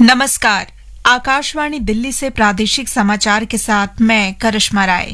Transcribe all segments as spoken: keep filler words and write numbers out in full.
नमस्कार, आकाशवाणी दिल्ली से प्रादेशिक समाचार के साथ मैं करिश्मा राय।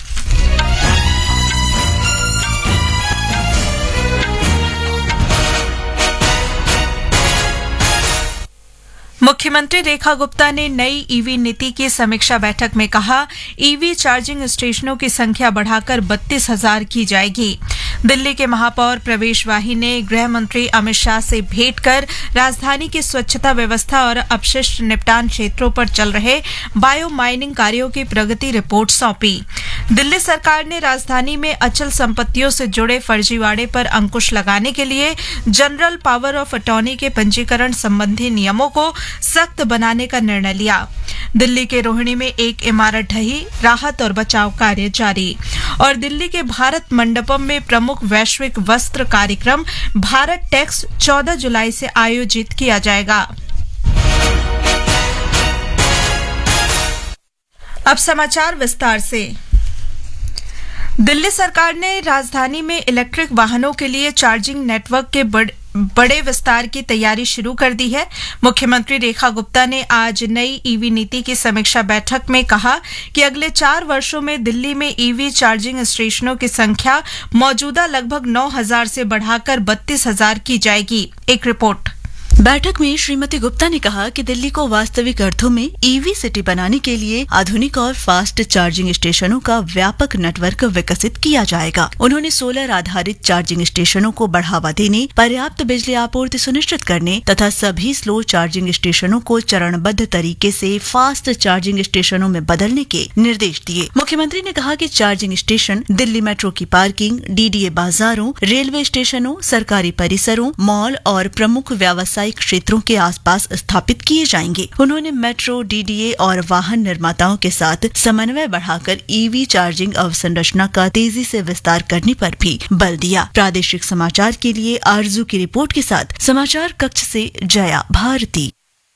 मुख्यमंत्री रेखा गुप्ता ने नई ईवी नीति की समीक्षा बैठक में कहा, ईवी चार्जिंग स्टेशनों की संख्या बढ़ाकर बत्तीस हजार की जाएगी। दिल्ली के महापौर प्रवेश वाही ने गृह मंत्री अमित शाह से भेंट कर राजधानी की स्वच्छता व्यवस्था और अपशिष्ट निपटान क्षेत्रों पर चल रहे बायो माइनिंग कार्यों की प्रगति रिपोर्ट सौंपी। दिल्ली सरकार ने राजधानी में अचल संपत्तियों से जुड़े फर्जीवाड़े पर अंकुश लगाने के लिए जनरल पावर ऑफ अटॉर्नी के पंजीकरण संबंधी नियमों को सख्त बनाने का निर्णय लिया। दिल्ली के रोहिणी में एक इमारत ढही, राहत और बचाव कार्य जारी। और दिल्ली के भारत मंडपम में प्रमुख वैश्विक वस्त्र कार्यक्रम भारत टेक्स चौदह जुलाई से आयोजित किया जाएगा। अब समाचार विस्तार से। दिल्ली सरकार ने राजधानी में इलेक्ट्रिक वाहनों के लिए चार्जिंग नेटवर्क के बड़, बड़े विस्तार की तैयारी शुरू कर दी है। मुख्यमंत्री रेखा गुप्ता ने आज नई ईवी नीति की समीक्षा बैठक में कहा कि अगले चार वर्षों में दिल्ली में ईवी चार्जिंग स्टेशनों की संख्या मौजूदा लगभग नौ हजार से बढ़ाकर बत्तीस हजार की जाएगी। एक रिपोर्ट। बैठक में श्रीमती गुप्ता ने कहा कि दिल्ली को वास्तविक अर्थों में ईवी सिटी बनाने के लिए आधुनिक और फास्ट चार्जिंग स्टेशनों का व्यापक नेटवर्क विकसित किया जाएगा। उन्होंने सोलर आधारित चार्जिंग स्टेशनों को बढ़ावा देने, पर्याप्त बिजली आपूर्ति सुनिश्चित करने तथा सभी स्लो चार्जिंग स्टेशनों को चरणबद्ध तरीके से फास्ट चार्जिंग स्टेशनों में बदलने के निर्देश दिए। मुख्यमंत्री ने कहा कि चार्जिंग स्टेशन दिल्ली मेट्रो की पार्किंग, डीडीए बाजारों, रेलवे स्टेशनों, सरकारी परिसरों, मॉल और प्रमुख व्यावसायिक क्षेत्रों के आसपास स्थापित किए जाएंगे। उन्होंने मेट्रो, डीडीए और वाहन निर्माताओं के साथ समन्वय बढ़ाकर ईवी चार्जिंग अवसंरचना का तेजी से विस्तार करने पर भी बल दिया। प्रादेशिक समाचार के लिए आरजू की रिपोर्ट के साथ समाचार कक्ष से जया भारती।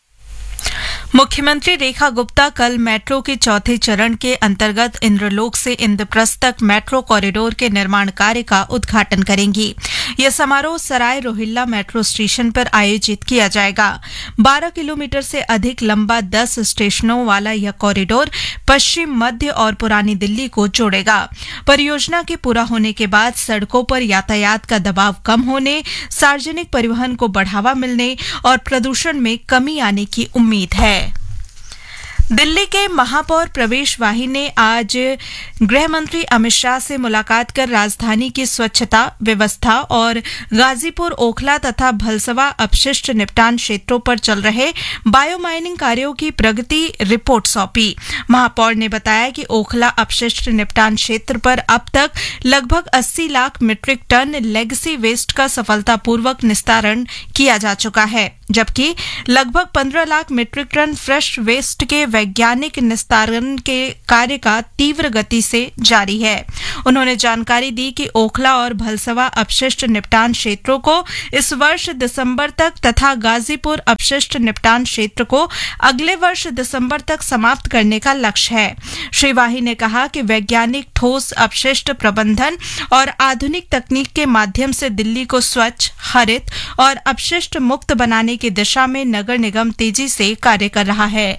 मुख्यमंत्री रेखा गुप्ता कल मेट्रो के चौथे चरण के अंतर्गत इंद्रलोक से इंद्रप्रस्थ तक मेट्रो कॉरिडोर के निर्माण कार्य का उद्घाटन करेंगी। यह समारोह सराय रोहिल्ला मेट्रो स्टेशन पर आयोजित किया जाएगा। बारह किलोमीटर से अधिक लंबा दस स्टेशनों वाला यह कॉरिडोर पश्चिम, मध्य और पुरानी दिल्ली को जोड़ेगा। परियोजना के पूरा होने के बाद सड़कों पर यातायात का दबाव कम होने, सार्वजनिक परिवहन को बढ़ावा मिलने और प्रदूषण में कमी आने की उम्मीद है। दिल्ली के महापौर प्रवेश वाही ने आज गृह मंत्री अमित शाह से मुलाकात कर राजधानी की स्वच्छता व्यवस्था और गाजीपुर, ओखला तथा भलसवा अपशिष्ट निपटान क्षेत्रों पर चल रहे बायो माइनिंग कार्यों की प्रगति रिपोर्ट सौंपी। महापौर ने बताया कि ओखला अपशिष्ट निपटान क्षेत्र पर अब तक लगभग अस्सी lakh metric ton legacy waste का सफलतापूर्वक निस्तारण किया जा चुका है, जबकि लगभग पंद्रह lakh metric ton fresh waste के वैज्ञानिक निस्तारण के कार्य का तीव्र गति से जारी है। उन्होंने जानकारी दी कि ओखला और भलसवा अपशिष्ट निपटान क्षेत्रों को इस वर्ष दिसंबर तक तथा गाजीपुर अपशिष्ट निपटान क्षेत्र को अगले वर्ष दिसंबर तक समाप्त करने का लक्ष्य है। श्री वाही ने कहा कि वैज्ञानिक ठोस अपशिष्ट प्रबंधन और आधुनिक तकनीक के माध्यम से दिल्ली को स्वच्छ, हरित और अपशिष्ट मुक्त बनाने की दिशा में नगर निगम तेजी से कार्य कर रहा है।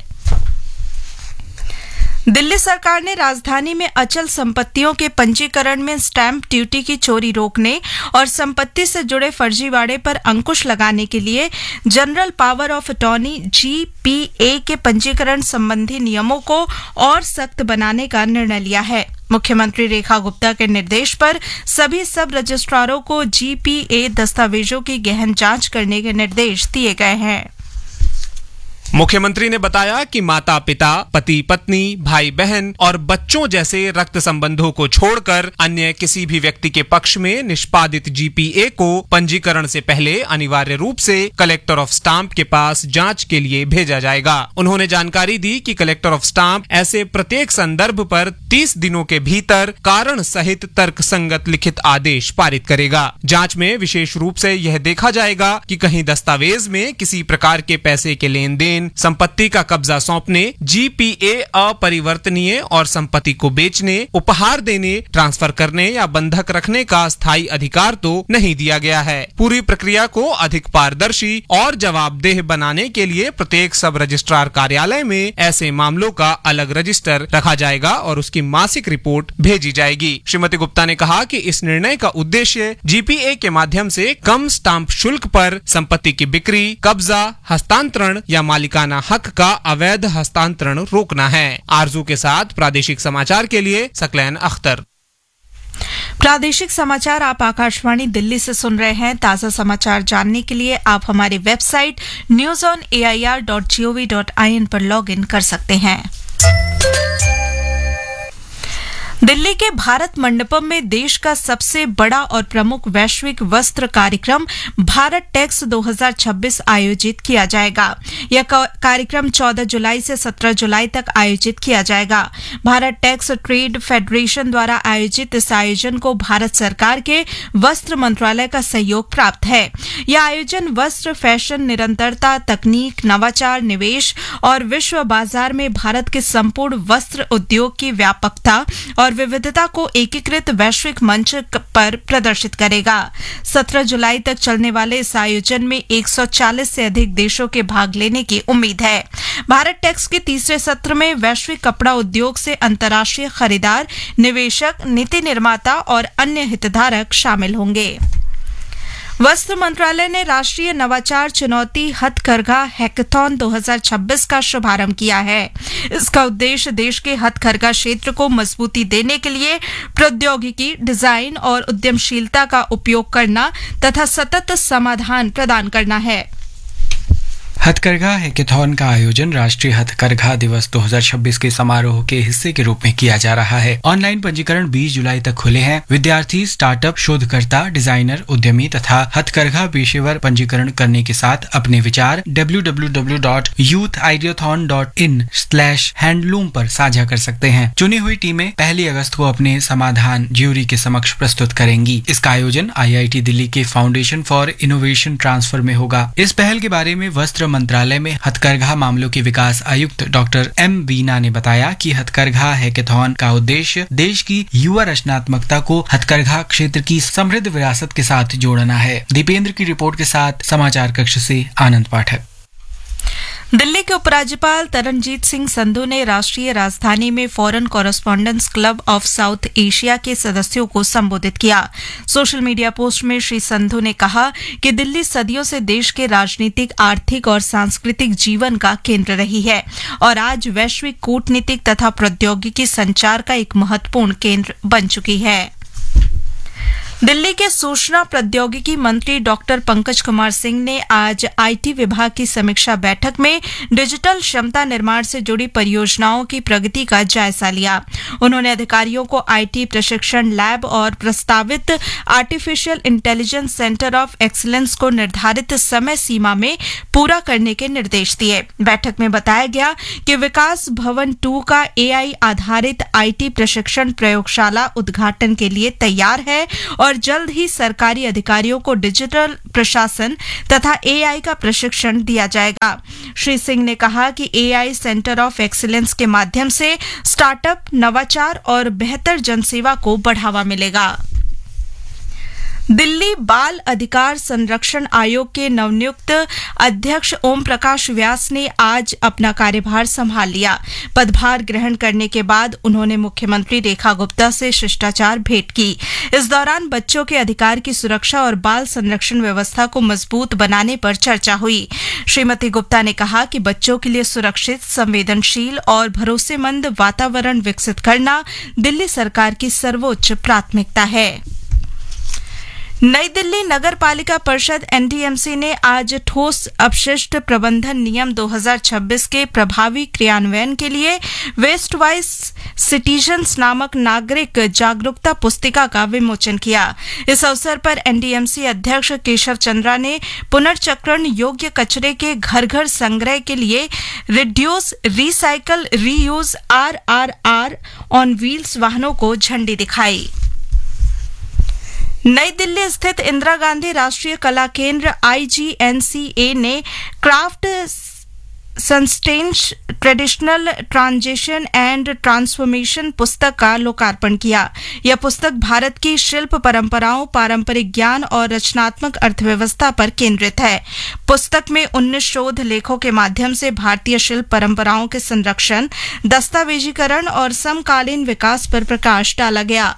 दिल्ली सरकार ने राजधानी में अचल संपत्तियों के पंजीकरण में स्टैंप ड्यूटी की चोरी रोकने और संपत्ति से जुड़े फर्जीवाड़े पर अंकुश लगाने के लिए general power of attorney G P A के पंजीकरण संबंधी नियमों को और सख्त बनाने का निर्णय लिया है। मुख्यमंत्री रेखा गुप्ता के निर्देश पर सभी सब रजिस्ट्रारों को जी पी ए दस्तावेजों की गहन जांच करने के निर्देश दिए गए हैं। मुख्यमंत्री ने बताया कि माता पिता, पति पत्नी, भाई बहन और बच्चों जैसे रक्त संबंधों को छोड़कर अन्य किसी भी व्यक्ति के पक्ष में निष्पादित जी पी ए को पंजीकरण से पहले अनिवार्य रूप से कलेक्टर ऑफ स्टाम्प के पास जांच के लिए भेजा जाएगा। उन्होंने जानकारी दी कि कलेक्टर ऑफ स्टाम्प ऐसे प्रत्येक संदर्भ पर तीस दिनों के भीतर कारण सहित तर्क संगत लिखित आदेश पारित करेगा। जांच में विशेष रूप से यह देखा जाएगा कि कहीं दस्तावेज में किसी प्रकार के पैसे के लेन देन लेन, संपत्ति का कब्जा सौंपने, जीपीए अपरिवर्तनीय और संपत्ति को बेचने, उपहार देने, ट्रांसफर करने या बंधक रखने का स्थायी अधिकार तो नहीं दिया गया है। पूरी प्रक्रिया को अधिक पारदर्शी और जवाबदेह बनाने के लिए प्रत्येक सब रजिस्ट्रार कार्यालय में ऐसे मामलों का अलग रजिस्टर रखा जाएगा और उसकी मासिक रिपोर्ट भेजी जाएगी। श्रीमती गुप्ता ने कहा कि इस निर्णय का उद्देश्य जीपीए के माध्यम से कम स्टाम्प शुल्क पर संपत्ति की बिक्री, कब्जा, हस्तांतरण या मालिकाना हक का अवैध हस्तांतरण रोकना है। आरजू के साथ प्रादेशिक समाचार के लिए सकलैन अख्तर। प्रादेशिक समाचार आप आकाशवाणी दिल्ली से सुन रहे हैं। ताजा समाचार जानने के लिए आप हमारी website news on A I R dot G O V dot I N पर लॉग इन कर सकते हैं। दिल्ली के भारत मंडपम में देश का सबसे बड़ा और प्रमुख वैश्विक वस्त्र कार्यक्रम भारत टेक्स दो हज़ार छब्बीस आयोजित किया जाएगा। यह कार्यक्रम चौदह जुलाई से सत्रह जुलाई तक आयोजित किया जाएगा। भारत टेक्स ट्रेड फेडरेशन द्वारा आयोजित इस आयोजन को भारत सरकार के वस्त्र मंत्रालय का सहयोग प्राप्त है। यह आयोजन वस्त्र, फैशन, निरंतरता, तकनीक, नवाचार, निवेश और विश्व बाजार में भारत के संपूर्ण वस्त्र उद्योग की व्यापकता और विविधता को एकीकृत वैश्विक मंच पर प्रदर्शित करेगा। सत्रह जुलाई तक चलने वाले इस आयोजन में एक सौ चालीस से अधिक देशों के भाग लेने की उम्मीद है। भारत टेक्स के तीसरे सत्र में वैश्विक कपड़ा उद्योग से अंतर्राष्ट्रीय खरीदार, निवेशक, नीति निर्माता और अन्य हितधारक शामिल होंगे। वस्त्र मंत्रालय ने राष्ट्रीय नवाचार चुनौती हथकरघा हैकाथॉन दो हज़ार छब्बीस का शुभारंभ किया है। इसका उद्देश्य देश के हथकरघा क्षेत्र को मजबूती देने के लिए प्रौद्योगिकी, डिजाइन और उद्यमशीलता का उपयोग करना तथा सतत समाधान प्रदान करना है। हथकरघा हैकाथॉन का आयोजन राष्ट्रीय हथकरघा दिवस दो हज़ार छब्बीस के समारोह के हिस्से के रूप में किया जा रहा है। ऑनलाइन पंजीकरण बीस जुलाई तक खुले हैं। विद्यार्थी, स्टार्टअप, शोधकर्ता, डिजाइनर, उद्यमी तथा हथकरघा पेशेवर पंजीकरण करने के साथ अपने विचार W W W dot youth ideathon dot in slash handloom पर साझा कर सकते हैं। चुनी हुई टीमें पहली अगस्त को अपने समाधान ज्यूरी के समक्ष प्रस्तुत करेंगी। इसका आयोजन आई आई टी दिल्ली के फाउंडेशन फॉर इनोवेशन ट्रांसफर में होगा। इस पहल के बारे में वस्त्र मंत्रालय में हथकरघा मामलों की विकास आयुक्त डॉक्टर एम वीना ने बताया कि हथकरघा हैकाथॉन का उद्देश्य देश की युवा रचनात्मकता को हथकरघा क्षेत्र की समृद्ध विरासत के साथ जोड़ना है। दीपेंद्र की रिपोर्ट के साथ समाचार कक्ष से आनंद पाठक। दिल्ली के उपराज्यपाल तरनजीत सिंह संधू ने राष्ट्रीय राजधानी में foreign correspondents club of south Asia के सदस्यों को संबोधित किया। सोशल मीडिया पोस्ट में श्री संधू ने कहा कि दिल्ली सदियों से देश के राजनीतिक, आर्थिक और सांस्कृतिक जीवन का केंद्र रही है और आज वैश्विक कूटनीतिक तथा प्रौद्योगिकी संचार का एक महत्वपूर्ण केंद्र बन चुकी है। दिल्ली के सूचना प्रौद्योगिकी मंत्री डॉक्टर पंकज कुमार सिंह ने आज आईटी विभाग की समीक्षा बैठक में डिजिटल क्षमता निर्माण से जुड़ी परियोजनाओं की प्रगति का जायजा लिया। उन्होंने अधिकारियों को आईटी प्रशिक्षण लैब और प्रस्तावित artificial intelligence centre of excellence को निर्धारित समय सीमा में पूरा करने के निर्देश दिए। बैठक में बताया गया कि विकास भवन टू का एआई आधारित आईटी प्रशिक्षण प्रयोगशाला उद्घाटन के लिए तैयार है और जल्द ही सरकारी अधिकारियों को डिजिटल प्रशासन तथा एआई का प्रशिक्षण दिया जाएगा। श्री सिंह ने कहा कि एआई सेंटर ऑफ एक्सीलेंस के माध्यम से स्टार्टअप, नवाचार और बेहतर जनसेवा को बढ़ावा मिलेगा। दिल्ली बाल अधिकार संरक्षण आयोग के नवनियुक्त अध्यक्ष ओम प्रकाश व्यास ने आज अपना कार्यभार संभाल लिया। पदभार ग्रहण करने के बाद उन्होंने मुख्यमंत्री रेखा गुप्ता से शिष्टाचार भेंट की। इस दौरान बच्चों के अधिकार की सुरक्षा और बाल संरक्षण व्यवस्था को मजबूत बनाने पर चर्चा हुई। श्रीमती गुप्ता ने कहा कि बच्चों के लिए सुरक्षित, संवेदनशील और भरोसेमंद वातावरण विकसित करना दिल्ली सरकार की सर्वोच्च प्राथमिकता है। नई दिल्ली नगर पालिका परिषद एन डी एम सी ने आज ठोस अपशिष्ट प्रबंधन नियम दो हज़ार छब्बीस के प्रभावी क्रियान्वयन के लिए वेस्ट वाइज सिटीजन्स नामक नागरिक जागरूकता पुस्तिका का विमोचन किया। इस अवसर पर एन डी एम सी अध्यक्ष केशव चंद्रा ने पुनर्चक्रण योग्य कचरे के घर घर संग्रह के लिए reduce, recycle, reuse are are are on wheels वाहनों को झंडी दिखाई। नई दिल्ली स्थित इंदिरा गांधी राष्ट्रीय कला केंद्र आई जी एन सी ए ने craft sustains traditional transition and transformation पुस्तक का लोकार्पण किया। यह पुस्तक भारत की शिल्प परंपराओं, पारंपरिक ज्ञान और रचनात्मक अर्थव्यवस्था पर केंद्रित है। पुस्तक में उन्नीस शोध लेखों के माध्यम से भारतीय शिल्प परंपराओं के संरक्षण, दस्तावेजीकरण और समकालीन विकास पर प्रकाश डाला गया।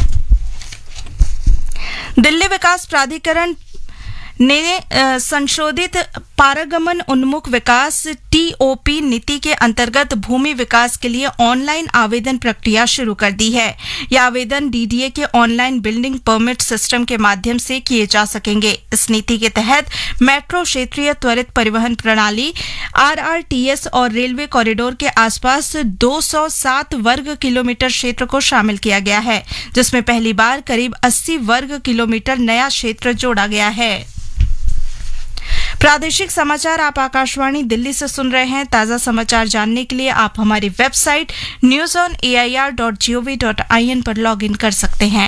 दिल्ली विकास प्राधिकरण ने संशोधित पारगमन उन्मुख विकास टीओपी नीति के अंतर्गत भूमि विकास के लिए ऑनलाइन आवेदन प्रक्रिया शुरू कर दी है। यह आवेदन डीडीए के ऑनलाइन बिल्डिंग परमिट सिस्टम के माध्यम से किए जा सकेंगे। इस नीति के तहत मेट्रो, क्षेत्रीय त्वरित परिवहन प्रणाली आरआरटीएस और रेलवे कॉरिडोर के आसपास दो सौ सात वर्ग किलोमीटर क्षेत्र को शामिल किया गया है, जिसमें पहली बार करीब अस्सी वर्ग किलोमीटर नया क्षेत्र जोड़ा गया है। प्रादेशिक समाचार आप आकाशवाणी दिल्ली से सुन रहे हैं। ताजा समाचार जानने के लिए आप हमारी website news on A I R dot G O V dot I N पर लॉग इन कर सकते हैं।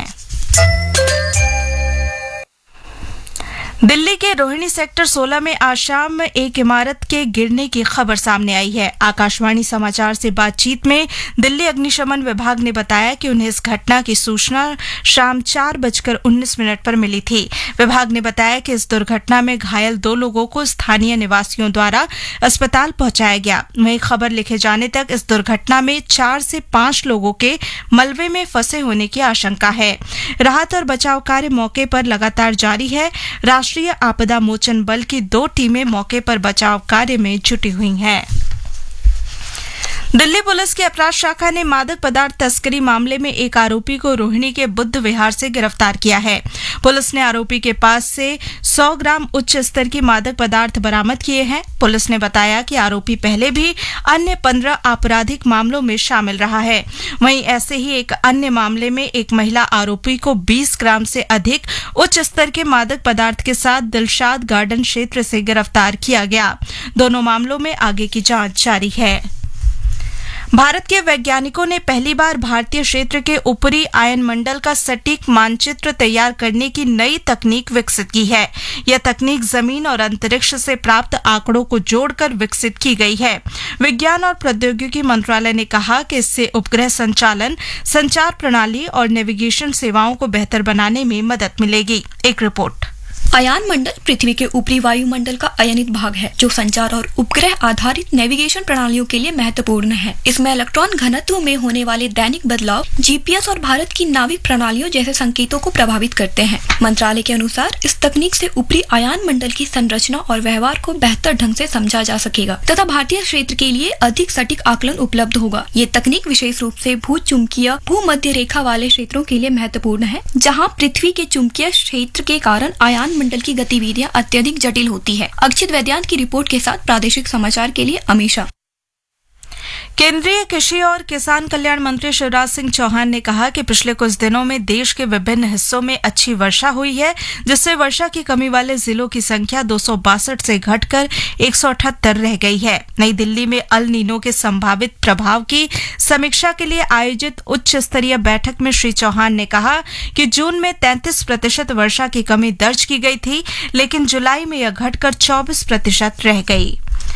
दिल्ली के रोहिणी सेक्टर सोलह में आज शाम एक इमारत के गिरने की खबर सामने आई है। आकाशवाणी समाचार से बातचीत में दिल्ली अग्निशमन विभाग ने बताया कि उन्हें इस घटना की सूचना शाम चार बजकर उन्नीस मिनट पर मिली थी। विभाग ने बताया कि इस दुर्घटना में घायल दो लोगों को स्थानीय निवासियों द्वारा अस्पताल पहुंचाया गया। वहीं खबर लिखे जाने तक इस दुर्घटना में चार से पांच लोगों के मलबे में फंसे होने की आशंका है। राहत और बचाव कार्य मौके पर लगातार जारी है। राष्ट्रीय आपदा मोचन बल की दो टीमें मौके पर बचाव कार्य में जुटी हुई हैं। दिल्ली पुलिस की अपराध शाखा ने मादक पदार्थ तस्करी मामले में एक आरोपी को रोहिणी के बुद्ध विहार से गिरफ्तार किया है। पुलिस ने आरोपी के पास से सौ ग्राम उच्च स्तर की मादक पदार्थ बरामद किए हैं। पुलिस ने बताया कि आरोपी पहले भी अन्य पंद्रह आपराधिक मामलों में शामिल रहा है। वहीं ऐसे ही एक अन्य मामले में एक महिला आरोपी को बीस ग्राम से अधिक उच्च स्तर के मादक पदार्थ के साथ दिलशाद गार्डन क्षेत्र से गिरफ्तार किया गया। दोनों मामलों में आगे की जांच जारी है। भारत के वैज्ञानिकों ने पहली बार भारतीय क्षेत्र के ऊपरी आयन मंडल का सटीक मानचित्र तैयार करने की नई तकनीक विकसित की है। यह तकनीक जमीन और अंतरिक्ष से प्राप्त आंकड़ों को जोड़कर विकसित की गई है। विज्ञान और प्रौद्योगिकी मंत्रालय ने कहा कि इससे उपग्रह संचालन, संचार प्रणाली और नेविगेशन सेवाओं को बेहतर बनाने में मदद मिलेगी। एक रिपोर्ट। आयान मंडल पृथ्वी के ऊपरी वायुमंडल का अयनित भाग है, जो संचार और उपग्रह आधारित नेविगेशन प्रणालियों के लिए महत्वपूर्ण है। इसमें इलेक्ट्रॉन घनत्व में होने वाले दैनिक बदलाव जीपीएस और भारत की नाविक प्रणालियों जैसे संकेतों को प्रभावित करते हैं। मंत्रालय के अनुसार इस तकनीक से ऊपरी आयान मंडल की संरचना और व्यवहार को बेहतर ढंग से समझा जा सकेगा तथा भारतीय क्षेत्र के लिए अधिक सटीक आकलन उपलब्ध होगा। ये तकनीक विशेष रूप से भू चुंबकीय भूमध्य रेखा वाले क्षेत्रों के लिए महत्वपूर्ण है, जहाँ पृथ्वी के चुंबकीय क्षेत्र के कारण आयान मंडल की गतिविधियां अत्यधिक जटिल होती है। अक्षित वैद्यांत की रिपोर्ट के साथ प्रादेशिक समाचार के लिए अमीषा। केंद्रीय कृषि और किसान कल्याण मंत्री शिवराज सिंह चौहान ने कहा कि पिछले कुछ दिनों में देश के विभिन्न हिस्सों में अच्छी वर्षा हुई है, जिससे वर्षा की कमी वाले जिलों की संख्या दो सौ बासठ से घटकर एक सौ अठहत्तर रह गई है। नई दिल्ली में अल नीनो के संभावित प्रभाव की समीक्षा के लिए आयोजित उच्च स्तरीय बैठक में श्री चौहान ने कहा कि जून में तैंतीस प्रतिशत वर्षा की कमी दर्ज की गई थी, लेकिन जुलाई में यह घटकर चौबीस प्रतिशत रह गई।